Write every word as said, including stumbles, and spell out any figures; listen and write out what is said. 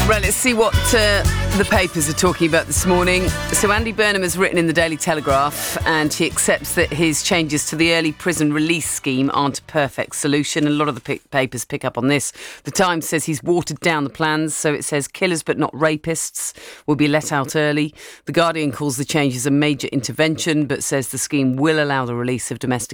Right, let's see what uh, the papers are talking about this morning. So Andy Burnham has written in the Daily Telegraph and he accepts that his changes to the early prison release scheme aren't a perfect solution. A lot of the p- papers pick up on this. The Times says he's watered down the plans, so it says killers but not rapists will be let out early. The Guardian calls the changes a major intervention but says the scheme will allow the release of domestic